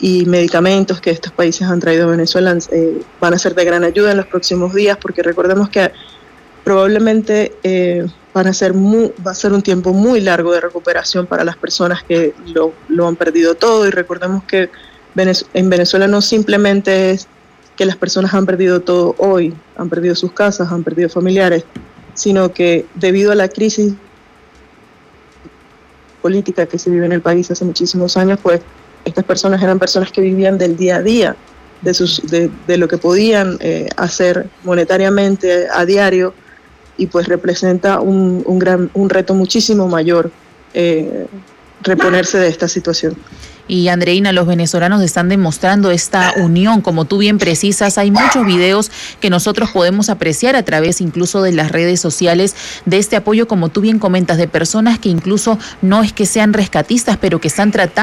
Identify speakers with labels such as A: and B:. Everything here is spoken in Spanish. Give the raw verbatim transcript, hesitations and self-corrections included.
A: y medicamentos que estos países han traído a Venezuela eh, van a ser de gran ayuda en los próximos días, porque recordemos que probablemente eh, van a ser muy, va a ser un tiempo muy largo de recuperación para las personas que lo, lo han perdido todo, y recordemos que en Venezuela no simplemente es que las personas han perdido todo hoy, han perdido sus casas, han perdido familiares, sino que debido a la crisis política que se vive en el país hace muchísimos años, pues estas personas eran personas que vivían del día a día, de, sus, de, de lo que podían eh, hacer monetariamente a diario, y pues representa un, un, gran, un reto muchísimo mayor eh, reponerse de esta situación.
B: Y Andreina, los venezolanos están demostrando esta unión, como tú bien precisas. Hay muchos videos que nosotros podemos apreciar a través incluso de las redes sociales de este apoyo, como tú bien comentas, de personas que incluso no es que sean rescatistas, pero que están tratando